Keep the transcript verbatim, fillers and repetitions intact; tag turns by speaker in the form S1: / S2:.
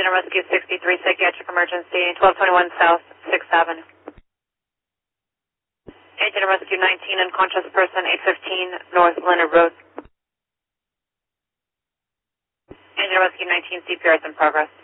S1: Agent of Rescue sixty-three, psychiatric emergency, twelve twenty-one South sixth Avenue. Agent of Rescue nineteen, unconscious person, eight fifteen North Leonard Road. Agent of Rescue nineteen, C P R is in progress.